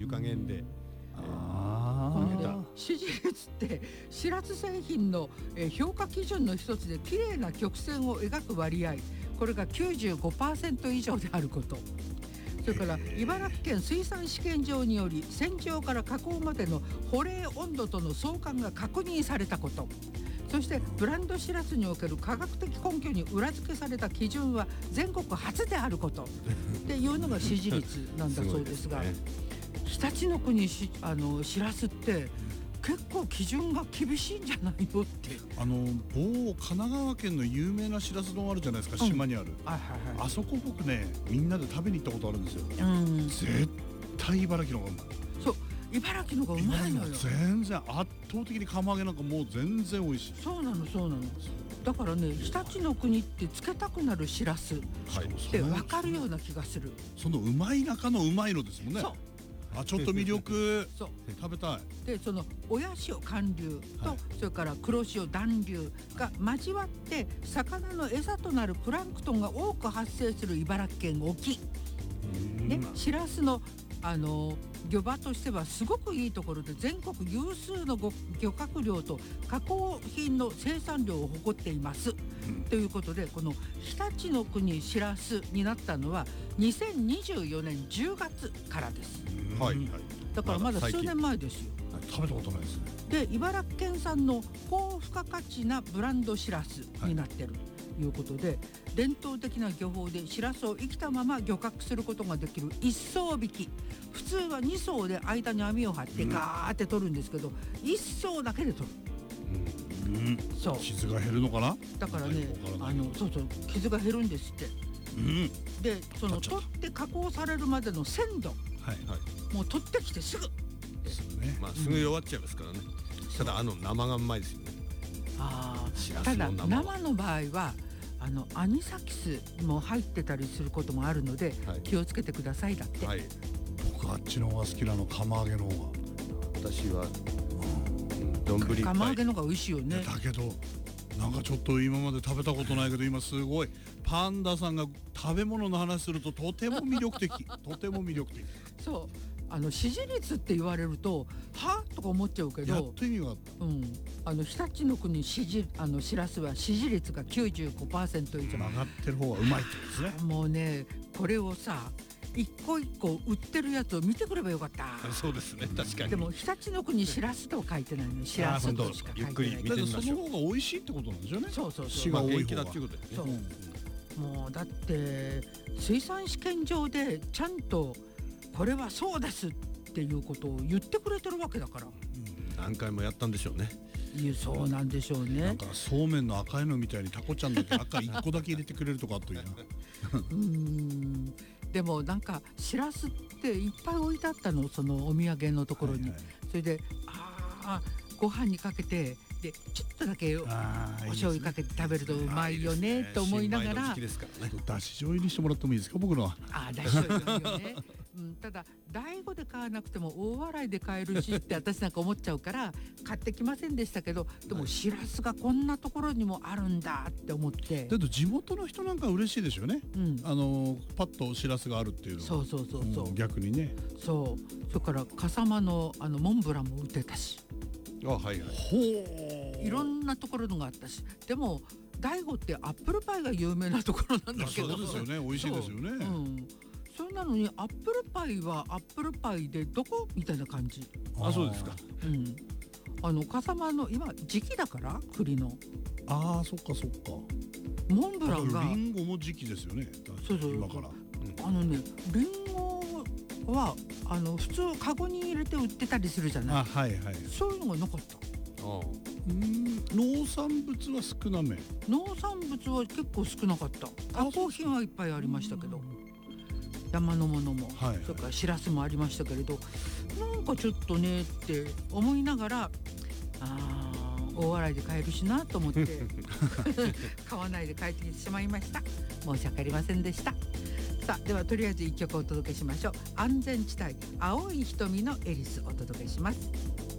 加減で、 この支持率ってしらす製品の評価基準の一つで綺麗な曲線を描く割合、これが 95% 以上であること。それから茨城県水産試験場により洗浄から加工までの保冷温度との相関が確認されたこと。そしてブランドしらすにおける科学的根拠に裏付けされた基準は全国初であることっていうのが支持率なんだそうですが、常陸の国しらすって結構基準が厳しいんじゃないのって。 某神奈川県の有名なしらす丼あるじゃないですか、島にある、あそこ僕ねみんなで食べに行ったことあるんですよ。絶対茨城の方がうまい。 そう、茨城の方がうまいのよ。 全然圧倒的に釜揚げなんかもう全然美味しい。 そうなのだからね、常陸の国ってつけたくなるしらすって分かるような気がする。 そのうまい中のうまいのですもんね。 そうちょっと魅力食べたい。 でその親潮寒流と、それから黒潮暖流が交わって魚の餌となるプランクトンが多く発生する茨城県沖ね、しらすの漁場としてはすごくいいところで、全国有数の漁獲量と加工品の生産量を誇っています、ということで、この常陸の国しらすになったのは2024年10月からです。だからまだ数年前ですよ。 食べたことないですね。 で茨城県産の高付加価値なブランドしらすになってるということで、伝統的な漁法でしらすを生きたまま漁獲することができる一艘引き。普通は2艘で間に網を張ってガーって取るんですけど、1艘だけで取る。そう、 傷が減るのかな。 だからね、そう傷が減るんですって。でその取って加工されるまでの鮮度、もう取ってきてすぐすぐ弱っちゃいますからね。ただ生がうまいですよね。 ただ生の場合はアニサキスも入ってたりすることもあるので、気をつけてくださいだって。 僕あっちの方が好きなの、釜揚げの方が。 私は丼釜揚げの方が美味しいよね。 だけどなんかちょっと今まで食べたことないけど、今すごいパンダさんが食べ物の話するととても魅力的とても魅力的。 そう支持率って言われるとはとか思っちゃうけど、 やっと意味があった。 常陸の国しらすは支持率が 95% 以上。 曲がってる方がうまいってことですね。 もうね、これをさ一個一個売ってるやつを見てくればよかった。 そうですね、確かに。 でも常陸の国しらすとは書いてないの。しらすとしか書いてない。 ゆっくり見てみましょう。 その方が美味しいってことなんですよね。 そう血が多い方が。 もうだって水産試験場でちゃんとこれはそうですっていうことを言ってくれてるわけだから。 何回もやったんでしょうね。 そうなんでしょうね。 なんかそうめんの赤いのみたいにタコちゃんだけ赤1個だけ入れてくれるとかあっといいな。 でもなんかしらすっていっぱい置いてあったの、そのお土産のところに。それでご飯にかけて、でちょっとだけお醤油かけて食べるとうまいよねと思いながら。 だし醤油にしてもらってもいいですか、僕のは。 だし醤油いいよね。ただ第5で買わなくても大笑いで買えるしって私なんか思っちゃうから買ってきませんでしたけど、でもしらすがこんなところにもあるんだって思って。 だって地元の人なんか嬉しいですよね。パッとしらすがあるっていうのは。そう逆にね。それから笠間のモンブランも売ってたし。いろんなところのがあったし。でも第5ってアップルパイが有名なところなんだけど。 そうですよね、美味しいですよね。 それなのにアップルパイはアップルパイでどこみたいな感じ。 そうですか。 笠間の今時期だから栗の。 そっか。 モンブランがリンゴも時期ですよね。今から。 リンゴは普通カゴに入れて売ってたりするじゃない。そういうのがなかった。 農産物は少なめ。 農産物は結構少なかった。加工品はいっぱいありましたけど、山のものも、それからしらすもありましたけれど、なんかちょっとねって思いながら、大笑いで買えるしなと思って買わないで帰ってきてしまいました。申し訳ありませんでした。さあではとりあえず1曲お届けしましょう。安全地帯青い瞳のエリスお届けします。